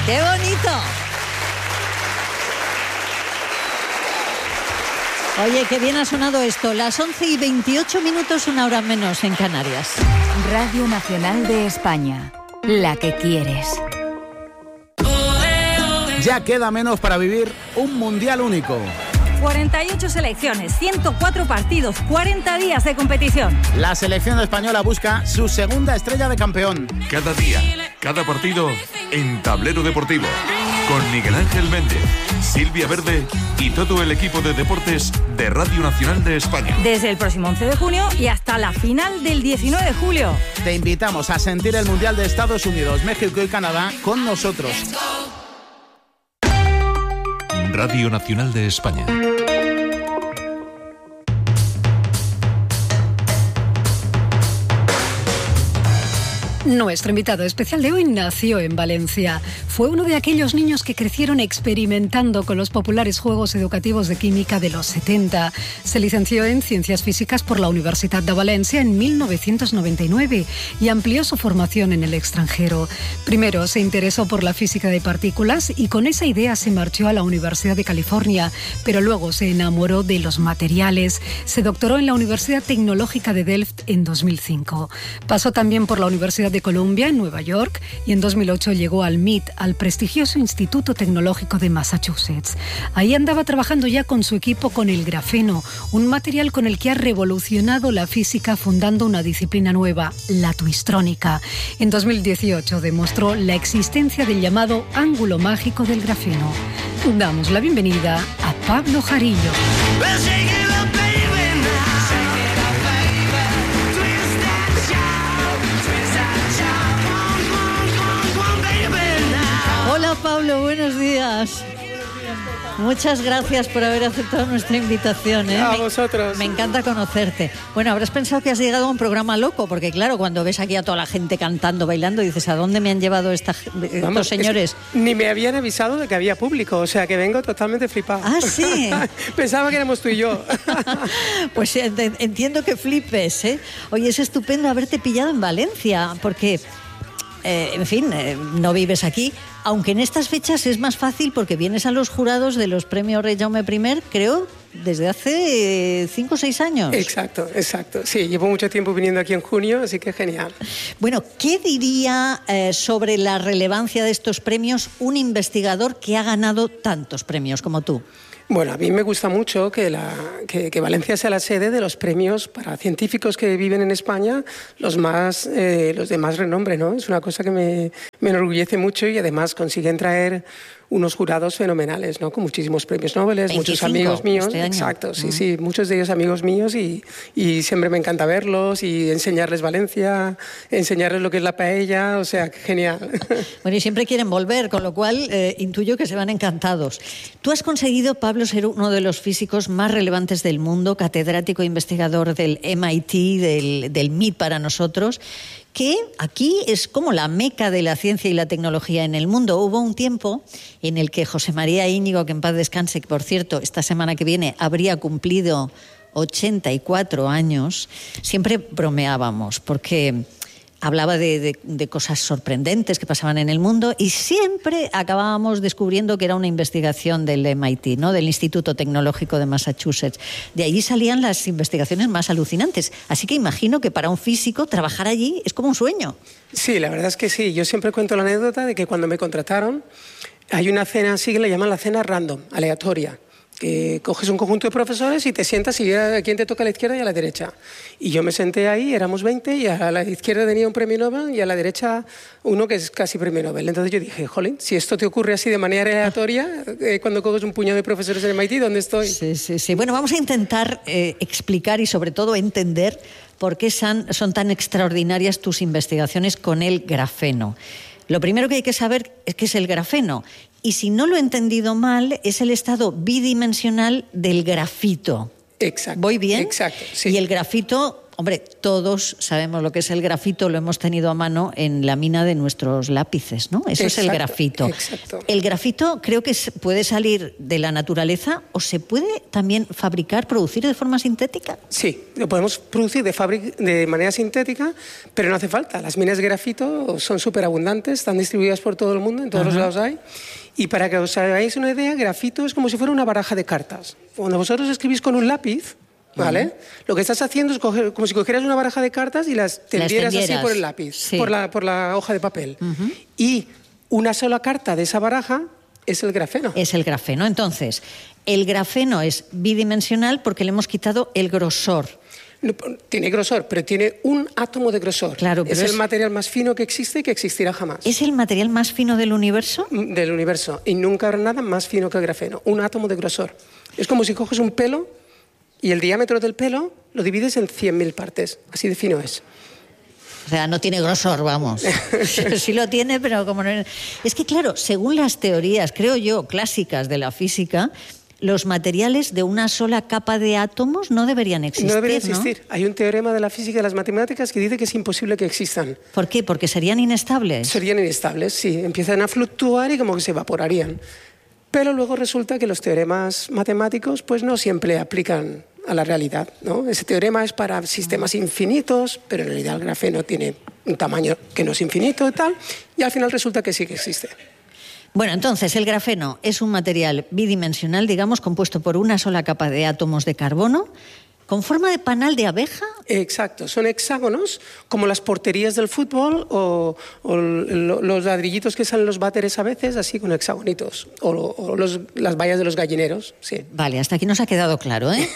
¡Qué bonito! Oye, qué bien ha sonado esto. Las 11:28, una hora menos en Canarias. Radio Nacional de España, la que quieres. Ya queda menos para vivir un mundial único. 48 selecciones, 104 partidos, 40 días de competición. La selección española busca su segunda estrella de campeón. Cada día, cada partido en Tablero Deportivo. Con Miguel Ángel Méndez, Silvia Verde y todo el equipo de deportes de Radio Nacional de España. Desde el próximo 11 de junio y hasta la final del 19 de julio. Te invitamos a sentir el Mundial de Estados Unidos, México y Canadá con nosotros. Radio Nacional de España. Nuestro invitado especial de hoy nació en Valencia. Fue uno de aquellos niños que crecieron experimentando con los populares juegos educativos de química de los 70. Se licenció en Ciencias Físicas por la Universidad de Valencia en 1999 y amplió su formación en el extranjero. Primero se interesó por la física de partículas y con esa idea se marchó a la Universidad de California, pero luego se enamoró de los materiales. Se doctoró en la Universidad Tecnológica de Delft en 2005. Pasó también por la Universidad de Columbia en Nueva York y en 2008 llegó al MIT, al prestigioso Instituto Tecnológico de Massachusetts. Ahí andaba trabajando ya con su equipo con el grafeno, un material con el que ha revolucionado la física fundando una disciplina nueva, la twistrónica. En 2018 demostró la existencia del llamado ángulo mágico del grafeno. Damos la bienvenida a Pablo Jarillo. Hola Pablo, buenos días. Muchas gracias por haber aceptado nuestra invitación. A vosotros. Me encanta conocerte. Bueno, habrás pensado que has llegado a un programa loco, porque claro, cuando ves aquí a toda la gente cantando, bailando, dices, ¿a dónde me han llevado estos señores? Ni me habían avisado de que había público, o sea que vengo totalmente flipado. Ah, sí. Pensaba que éramos tú y yo. Pues entiendo que flipes, ¿eh? Oye, es estupendo haberte pillado en Valencia, porque... en fin, no vives aquí, aunque en estas fechas es más fácil porque vienes a los jurados de los premios Rey Jaume I, creo, desde hace 5 o 6 años. Exacto. Sí, llevo mucho tiempo viniendo aquí en junio, así que genial. Bueno, ¿qué diría sobre la relevancia de estos premios un investigador que ha ganado tantos premios como tú? Bueno, a mí me gusta mucho que Valencia sea la sede de los premios para científicos que viven en España, los de más renombre, ¿no? Es una cosa que me enorgullece mucho y además consiguen traer unos jurados fenomenales, ¿no? Con muchísimos premios Nobel, muchos amigos míos. Este año. Exacto, sí, muchos de ellos amigos míos y siempre me encanta verlos y enseñarles Valencia, enseñarles lo que es la paella, o sea, genial. Bueno, y siempre quieren volver, con lo cual intuyo que se van encantados. Tú has conseguido, Pablo, ser uno de los físicos más relevantes del mundo, catedrático e investigador del MIT, del MIT para nosotros, que aquí es como la meca de la ciencia y la tecnología en el mundo. Hubo un tiempo en el que José María Íñigo, que en paz descanse, que por cierto, esta semana que viene habría cumplido 84 años, siempre bromeábamos porque hablaba de cosas sorprendentes que pasaban en el mundo y siempre acabábamos descubriendo que era una investigación del MIT, ¿no? Del Instituto Tecnológico de Massachusetts. De allí salían las investigaciones más alucinantes. Así que imagino que para un físico trabajar allí es como un sueño. Sí, la verdad es que sí. Yo siempre cuento la anécdota de que cuando me contrataron hay una cena así que le llaman la cena random, aleatoria. Que coges un conjunto de profesores y te sientas y a quién te toca a la izquierda y a la derecha. Y yo me senté ahí, éramos 20, y a la izquierda tenía un premio Nobel y a la derecha uno que es casi premio Nobel. Entonces yo dije, jolín, si esto te ocurre así de manera aleatoria, cuando coges un puñado de profesores en el MIT, ¿dónde estoy? Sí. Bueno, vamos a intentar explicar y sobre todo entender por qué son tan extraordinarias tus investigaciones con el grafeno. Lo primero que hay que saber es qué es el grafeno. Y si no lo he entendido mal, es el estado bidimensional del grafito. Exacto. ¿Voy bien? Exacto, sí. Y el grafito, hombre, todos sabemos lo que es el grafito, lo hemos tenido a mano en la mina de nuestros lápices, ¿no? Eso es el grafito. Exacto. El grafito creo que puede salir de la naturaleza o se puede también fabricar, producir de forma sintética. Sí, lo podemos producir de manera sintética, pero no hace falta. Las minas de grafito son súper abundantes, están distribuidas por todo el mundo, en todos los lados hay. Y para que os hagáis una idea, grafito es como si fuera una baraja de cartas. Cuando vosotros escribís con un lápiz, ¿vale? Lo que estás haciendo es como si cogieras una baraja de cartas y las tendieras así por el lápiz, sí, por la hoja de papel. Y una sola carta de esa baraja es el grafeno. Es el grafeno. Entonces, el grafeno es bidimensional porque le hemos quitado el grosor. No, tiene grosor, pero tiene un átomo de grosor. Claro, pero es el material más fino que existe y que existirá jamás. ¿Es el material más fino del universo? Del universo. Y nunca habrá nada más fino que el grafeno. Un átomo de grosor. Es como si coges un pelo y el diámetro del pelo lo divides en 100.000 partes. Así de fino es. O sea, no tiene grosor, vamos. Sí lo tiene, pero como no... Es que, claro, según las teorías, creo yo, clásicas de la física, los materiales de una sola capa de átomos no deberían existir, no deberían existir. ¿No? Hay un teorema de la física y de las matemáticas que dice que es imposible que existan. ¿Por qué? ¿Porque serían inestables? Serían inestables, sí. Empiezan a fluctuar y como que se evaporarían. Pero luego resulta que los teoremas matemáticos pues no siempre aplican a la realidad, ¿no? Ese teorema es para sistemas infinitos, pero en realidad el grafeno tiene un tamaño que no es infinito y tal, y al final resulta que sí que existe. Bueno, entonces el grafeno es un material bidimensional, digamos, compuesto por una sola capa de átomos de carbono, con forma de panal de abeja. Exacto, son hexágonos, como las porterías del fútbol o los ladrillitos que salen los váteres a veces, así con hexagonitos, o las vallas de los gallineros, sí. Vale, hasta aquí nos ha quedado claro, ¿eh?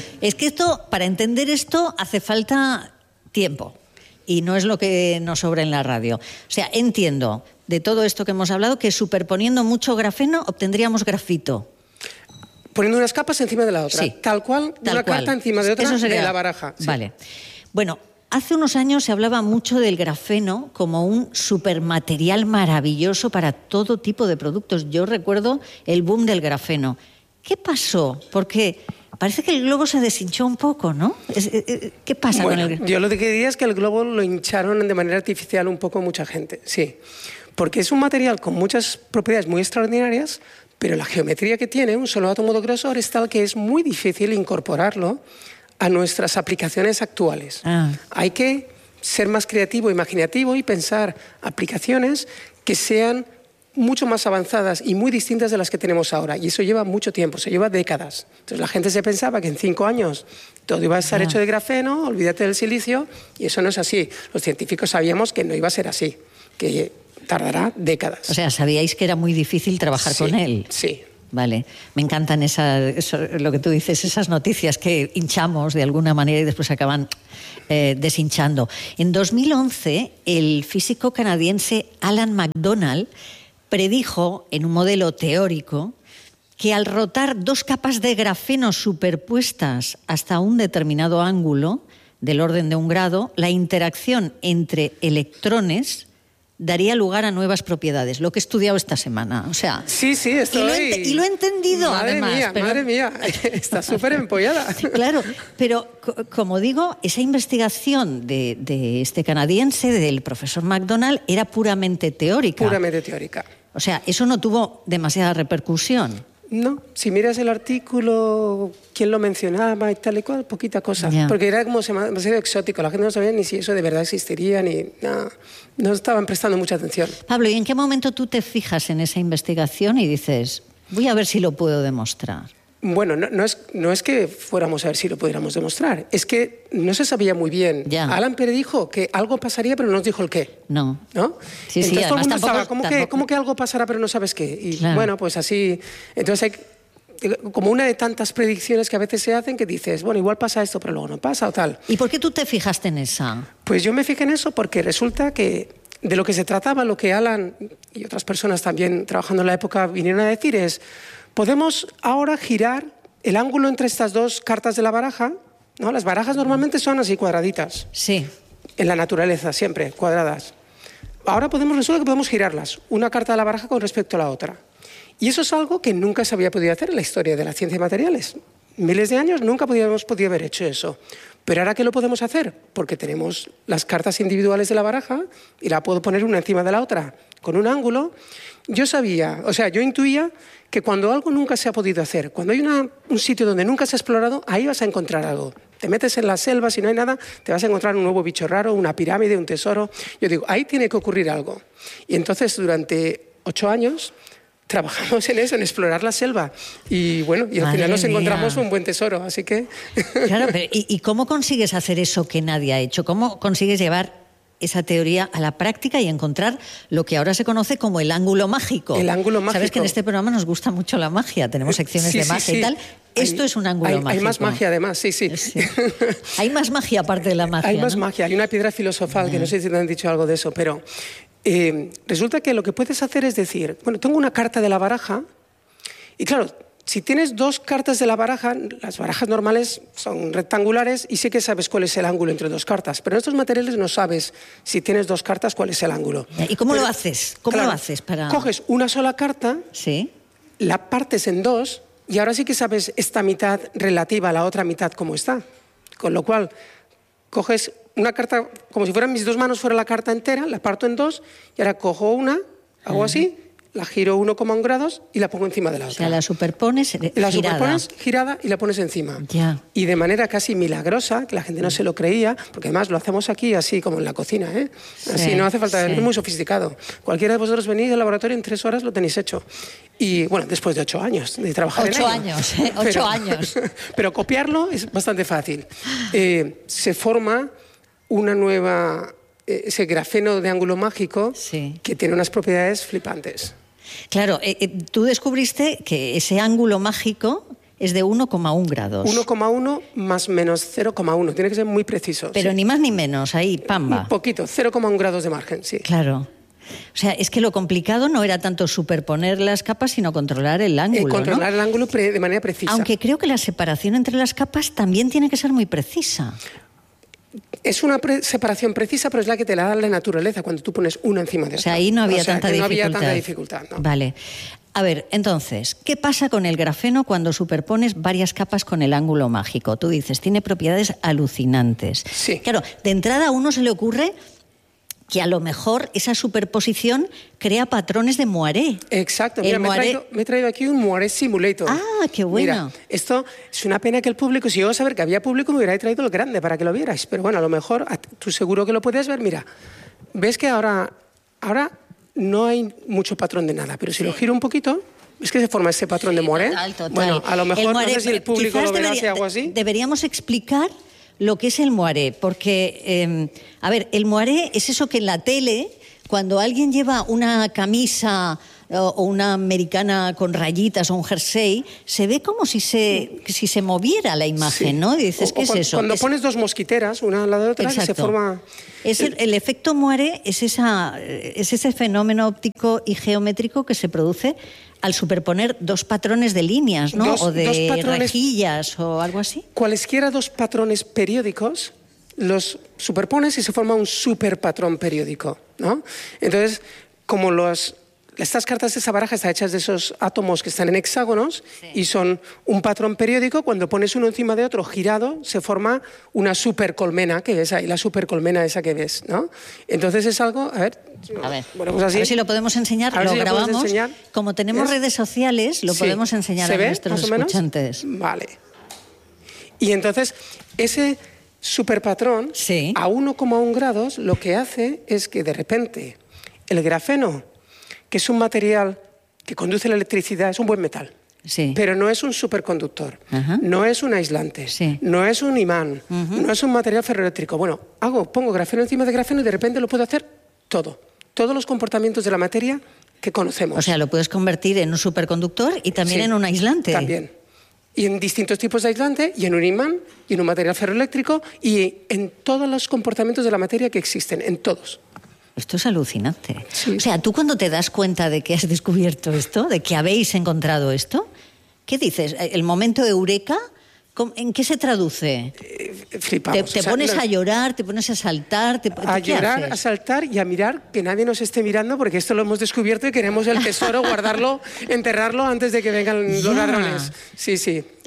Para entender esto hace falta tiempo. Y no es lo que nos sobra en la radio. O sea, entiendo de todo esto que hemos hablado que superponiendo mucho grafeno obtendríamos grafito. Poniendo unas capas encima de la otra, sí, tal cual, una carta encima de otra de la baraja. Sí. Vale. Bueno, hace unos años se hablaba mucho del grafeno como un supermaterial maravilloso para todo tipo de productos. Yo recuerdo el boom del grafeno. ¿Qué pasó? Porque parece que el globo se deshinchó un poco, ¿no? ¿Qué pasa con el grafeno? Yo lo que diría es que el globo lo hincharon de manera artificial un poco mucha gente, sí. Porque es un material con muchas propiedades muy extraordinarias, pero la geometría que tiene, un solo átomo de grosor, es tal que es muy difícil incorporarlo a nuestras aplicaciones actuales. Hay que ser más creativo, imaginativo y pensar aplicaciones que sean mucho más avanzadas y muy distintas de las que tenemos ahora. Y eso lleva mucho tiempo, se lleva décadas. Entonces la gente se pensaba que en 5 años todo iba a estar hecho de grafeno, olvídate del silicio, y eso no es así. Los científicos sabíamos que no iba a ser así, que tardará décadas. O sea, ¿sabíais que era muy difícil trabajar con él? Sí. Vale, me encantan lo que tú dices, esas noticias que hinchamos de alguna manera y después acaban deshinchando. En 2011, el físico canadiense Alan MacDonald predijo en un modelo teórico que al rotar 2 capas de grafeno superpuestas hasta un determinado ángulo, del orden de 1 grado, la interacción entre electrones daría lugar a nuevas propiedades, lo que he estudiado esta semana. O sea, sí, estoy... Y lo he entendido, madre además. Madre mía, está súper empollada. Claro, pero como digo, esa investigación de este canadiense, del profesor MacDonald, era puramente teórica. Puramente teórica. O sea, eso no tuvo demasiada repercusión. No, si miras el artículo, quién lo mencionaba y tal y cual, poquita cosa. Porque era como demasiado exótico, la gente no sabía ni si eso de verdad existiría, no estaban prestando mucha atención. Pablo, ¿y en qué momento tú te fijas en esa investigación y dices, voy a ver si lo puedo demostrar? Bueno, no es que fuéramos a ver si lo pudiéramos demostrar, es que no se sabía muy bien. Alan predijo que algo pasaría, pero no nos dijo el qué. ¿No? Sí, entonces todo el mundo tampoco, estaba, ¿cómo que algo pasará pero no sabes qué? Y bueno, pues así, entonces hay como una de tantas predicciones que a veces se hacen que dices, bueno, igual pasa esto, pero luego no pasa o tal. ¿Y por qué tú te fijaste en esa? Pues yo me fijé en eso porque resulta que de lo que se trataba, lo que Alan y otras personas también trabajando en la época vinieron a decir es: podemos ahora girar el ángulo entre estas 2 cartas de la baraja, ¿no? Las barajas normalmente son así cuadraditas. Sí. En la naturaleza, siempre, cuadradas. Ahora resulta que podemos girarlas, una carta de la baraja con respecto a la otra. Y eso es algo que nunca se había podido hacer en la historia de la ciencia de materiales. Miles de años nunca habíamos podido haber hecho eso. Pero ahora, ¿qué lo podemos hacer? Porque tenemos las cartas individuales de la baraja y la puedo poner una encima de la otra con un ángulo. Yo intuía que cuando algo nunca se ha podido hacer, cuando hay un sitio donde nunca se ha explorado, ahí vas a encontrar algo. Te metes en la selva, si no hay nada, te vas a encontrar un nuevo bicho raro, una pirámide, un tesoro. Yo digo, ahí tiene que ocurrir algo. Y entonces, durante 8 años, trabajamos en eso, en explorar la selva. Y bueno, y al final nos encontramos un buen tesoro, así que... Claro, pero ¿y cómo consigues hacer eso que nadie ha hecho? ¿Cómo consigues llevar esa teoría a la práctica y encontrar lo que ahora se conoce como el ángulo mágico? El ángulo mágico. Sabes que en este programa nos gusta mucho la magia, tenemos secciones de magia y tal. Esto es un ángulo mágico. Hay más magia además, sí. Hay más magia aparte de la magia. Hay más ¿no? magia, hay una piedra filosofal, que no sé si te han dicho algo de eso, pero resulta que lo que puedes hacer es decir, bueno, tengo una carta de la baraja y claro, si tienes 2 cartas de la baraja, las barajas normales son rectangulares y sí que sabes cuál es el ángulo entre 2 cartas, pero en estos materiales no sabes si tienes 2 cartas cuál es el ángulo. ¿Y cómo lo haces? ¿Cómo lo haces para...? Coges una sola carta, sí, la partes en 2 y ahora sí que sabes esta mitad relativa a la otra mitad cómo está. Con lo cual, coges una carta, como si fueran mis 2 manos fuera la carta entera, la parto en 2 y ahora cojo una, hago así, la giro 1,1 grados y la pongo encima de la otra. O sea, la superpones girada y la pones encima. Ya. Y de manera casi milagrosa, que la gente no se lo creía, porque además lo hacemos aquí así como en la cocina, ¿eh? Así no hace falta, es muy sofisticado. Cualquiera de vosotros venís al laboratorio en 3 horas lo tenéis hecho. Y bueno, después de 8 años de trabajar 8 años, 8 años. Pero copiarlo es bastante fácil. Se forma una nueva... ese grafeno de ángulo mágico que tiene unas propiedades flipantes. Claro, tú descubriste que ese ángulo mágico es de 1,1 grados. 1,1 más menos 0,1, tiene que ser muy preciso. Pero ni más ni menos, ahí, pamba. Un poquito, 0,1 grados de margen, sí. Claro. O sea, es que lo complicado no era tanto superponer las capas, sino controlar el ángulo, controlar el ángulo de manera precisa. Aunque creo que la separación entre las capas también tiene que ser muy precisa. Es una separación precisa, pero es la que te la da la naturaleza cuando tú pones una encima de otra. O sea, ahí no había tanta dificultad. No había tanta dificultad, ¿no? Vale. A ver, entonces, ¿qué pasa con el grafeno cuando superpones varias capas con el ángulo mágico? Tú dices, tiene propiedades alucinantes. Sí. Claro, de entrada a uno se le ocurre que a lo mejor esa superposición crea patrones de moiré. Exacto. Mira, me he traído aquí un moiré simulator. Ah, qué bueno. Mira, esto es una pena que el público, si yo a saber que había público, me hubiera traído el grande para que lo vierais. Pero bueno, a lo mejor tú seguro que lo puedes ver. Mira, ves que ahora no hay mucho patrón de nada, pero si lo giro un poquito, es que se forma ese patrón de moiré. Total. Bueno, a lo mejor moiré, no sé si el público lo verá si hago así. Deberíamos explicar lo que es el moiré, porque, a ver, el moiré es eso que en la tele, cuando alguien lleva una camisa o una americana con rayitas o un jersey, se ve como si se moviera la imagen, ¿no? Y dices, ¿qué es eso? Cuando pones 2 mosquiteras, una al lado de otra, que se forma... El efecto moiré es ese fenómeno óptico y geométrico que se produce al superponer 2 patrones de líneas, ¿no? O de rejillas o algo así. Cualesquiera 2 patrones periódicos los superpones y se forma un superpatrón periódico, ¿no? Entonces, como estas cartas de esa baraja están hechas de esos átomos que están en hexágonos y son un patrón periódico, cuando pones uno encima de otro girado, se forma una supercolmena que ves ahí, la supercolmena esa que ves, ¿no? Entonces es algo, a ver, bueno, pues así, a ver si lo podemos enseñar, lo grabamos. Como tenemos redes sociales, lo podemos enseñar a nuestros escuchantes. Vale. Y entonces, ese superpatrón a 1,1 grados lo que hace es que de repente el grafeno, que es un material que conduce la electricidad, es un buen metal. Sí. Pero no es un superconductor, no es un aislante, no es un imán, no es un material ferroeléctrico. Bueno, pongo grafeno encima de grafeno y de repente lo puedo hacer todo. Todos los comportamientos de la materia que conocemos. O sea, lo puedes convertir en un superconductor y también en un aislante. También. Y en distintos tipos de aislante, y en un imán, y en un material ferroeléctrico, y en todos los comportamientos de la materia que existen, en todos. Esto es alucinante. Sí. O sea, tú cuando te das cuenta de que has descubierto esto, de que habéis encontrado esto, ¿qué dices? ¿El momento eureka? ¿En qué se traduce? Flipamos. ¿Te pones a llorar, te pones a saltar? A llorar, haces? a saltar y a mirar, que nadie nos esté mirando, porque esto lo hemos descubierto y queremos el tesoro, guardarlo, enterrarlo antes de que vengan los ladrones. Sí.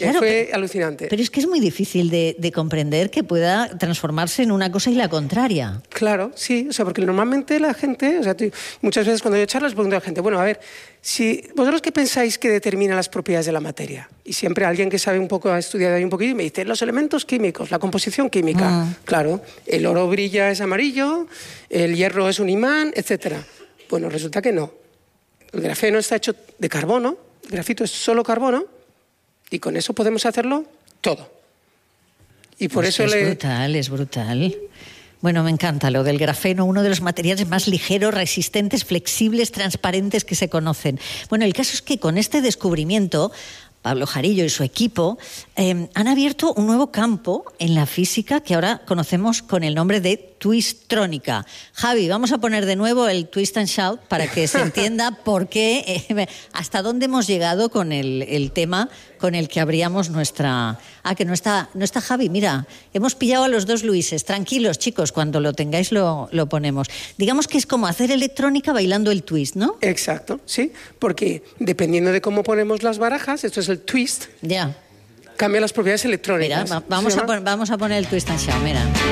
Claro, fue alucinante. Pero es que es muy difícil de comprender que pueda transformarse en una cosa y la contraria. Claro, sí, o sea, porque normalmente la gente, o sea, muchas veces cuando yo charlo les pregunto a la gente, bueno, a ver, si vosotros qué pensáis que determina las propiedades de la materia, y siempre alguien que sabe un poco, ha estudiado ahí un poquito y me dice, los elementos químicos, la composición química, claro, el oro brilla, es amarillo, el hierro es un imán, etcétera. Bueno, resulta que no. El grafeno está hecho de carbono, el grafito es solo carbono, y con eso podemos hacerlo todo. Y por eso es brutal. Bueno, me encanta lo del grafeno, uno de los materiales más ligeros, resistentes, flexibles, transparentes que se conocen. Bueno, el caso es que con este descubrimiento, Pablo Jarillo y su equipo han abierto un nuevo campo en la física que ahora conocemos con el nombre de twistrónica. Javi, vamos a poner de nuevo el twist and shout para que se entienda por qué, hasta dónde hemos llegado con el tema con el que abríamos nuestra... Ah, que no está Javi, mira, hemos pillado a los dos Luises. Tranquilos, chicos, cuando lo tengáis lo ponemos. Digamos que es como hacer electrónica bailando el twist, ¿no? Exacto, sí, porque dependiendo de cómo ponemos las barajas, esto es el twist, ya cambia las propiedades electrónicas. Mira, vamos a poner el twist and shout, mira.